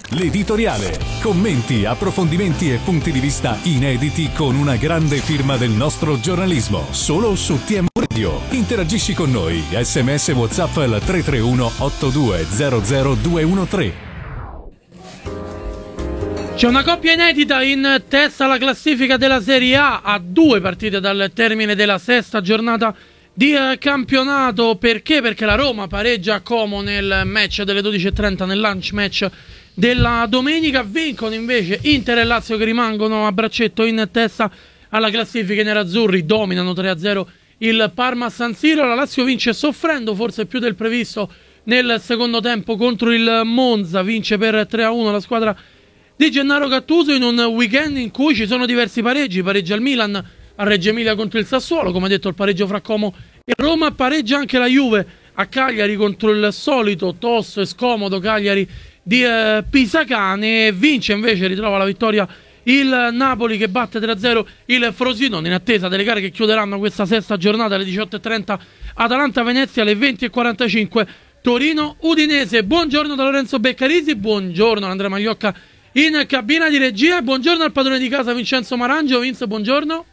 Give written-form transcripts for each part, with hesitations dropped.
L'editoriale. Commenti, approfondimenti e punti di vista inediti con una grande firma del nostro giornalismo. Solo su TM Radio. Interagisci con noi. SMS WhatsApp al 331 8200 213. C'è una coppia inedita in testa alla classifica della Serie A 2 partite dal termine della sesta giornata di campionato. Perché? Perché la Roma pareggia a Como nel match delle 12:30, nel lunch match della domenica. Vincono invece Inter e Lazio, che rimangono a braccetto in testa alla classifica. I nerazzurri dominano 3-0 il Parma a San Siro. La Lazio vince soffrendo forse più del previsto nel secondo tempo contro il Monza, vince per 3-1 la squadra di Gennaro Gattuso in un weekend in cui ci sono diversi pareggi. Pareggia il Milan a Reggio Emilia contro il Sassuolo, come detto il pareggio fra Como e Roma. Pareggia anche la Juve a Cagliari contro il solito tosto e scomodo Cagliari di Pisacane. Vince invece, ritrova la vittoria, il Napoli, che batte 3-0 il Frosinone in attesa delle gare che chiuderanno questa sesta giornata alle 18:30. Atalanta-Venezia alle 20:45. Torino-Udinese. Buongiorno da Lorenzo Beccarisi, buongiorno Andrea Magliocca in cabina di regia, buongiorno al padrone di casa Vincenzo Marangio. Vince, buongiorno.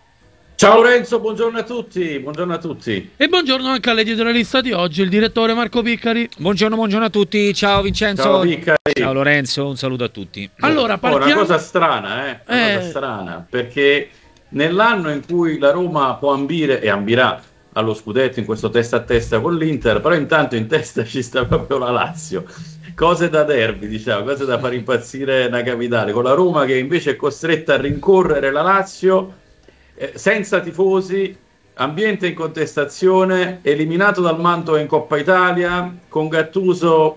Ciao Lorenzo, buongiorno a tutti, buongiorno a tutti. E buongiorno anche all'editorialista di oggi, il direttore Marco Piccari. Buongiorno a tutti, ciao Vincenzo. Ciao Piccari. Ciao Lorenzo, un saluto a tutti. Allora, partiamo... Una cosa strana, una cosa strana, perché nell'anno in cui la Roma può ambire e ambirà allo scudetto in questo testa a testa con l'Inter, però intanto in testa ci sta proprio la Lazio. Cose da derby, diciamo, cose da far impazzire una capitale, con la Roma che invece è costretta a rincorrere la Lazio senza tifosi, ambiente in contestazione, eliminato dal Mantova in Coppa Italia, con Gattuso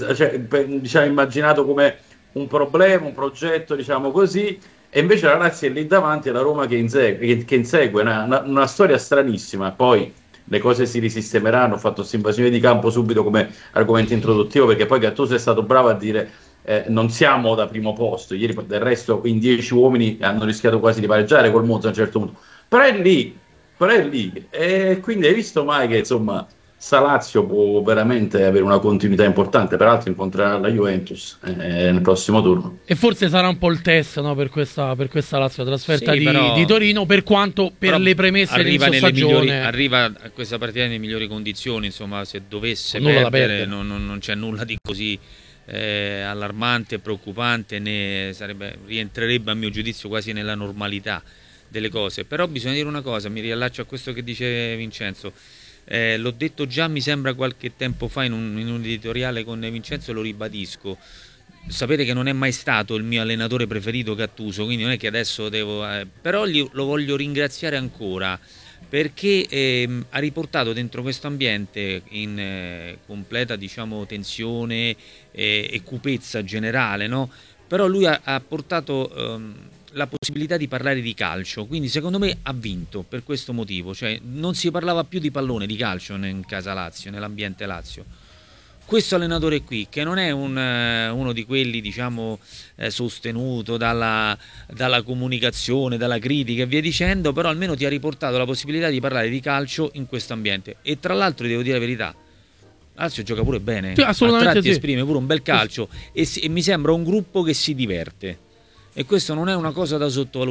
diciamo, immaginato come un problema, un progetto, diciamo così, e invece la Lazio è lì davanti e la Roma che insegue una storia stranissima. Poi le cose si risistemeranno. Ho fatto questa invasione di campo subito come argomento introduttivo, perché poi Gattuso è stato bravo a dire non siamo da primo posto. Ieri del resto in 10 uomini hanno rischiato quasi di pareggiare col Monza a un certo punto, però è lì, e quindi hai visto mai che insomma sta Lazio può veramente avere una continuità importante. Peraltro incontrerà la Juventus nel prossimo turno, e forse sarà un po' il test, no, per questa Lazio trasferta sì, di Torino, per quanto per le premesse arriva all'inizio stagione arriva a questa partita nelle migliori condizioni. Insomma, se dovesse perdere non c'è nulla di così allarmante, preoccupante, né rientrerebbe a mio giudizio quasi nella normalità delle cose. Però bisogna dire una cosa, mi riallaccio a questo che dice Vincenzo. L'ho detto già, mi sembra, qualche tempo fa in un editoriale con Vincenzo, lo ribadisco. Sapete che non è mai stato il mio allenatore preferito Gattuso, quindi non è che adesso devo... però lo voglio ringraziare ancora, perché ha riportato dentro questo ambiente in completa, diciamo, tensione e cupezza generale, no? Però lui ha portato... la possibilità di parlare di calcio, quindi secondo me ha vinto per questo motivo. Cioè non si parlava più di pallone, di calcio in casa Lazio, nell'ambiente Lazio. Questo allenatore qui, che non è uno di quelli, diciamo, sostenuto dalla comunicazione, dalla critica e via dicendo, però almeno ti ha riportato la possibilità di parlare di calcio in questo ambiente. E tra l'altro, devo dire la verità, Lazio gioca pure bene, sì, assolutamente, a tratti sì. esprime pure un bel calcio, e mi sembra un gruppo che si diverte. E questo non è una cosa da sottovalutare.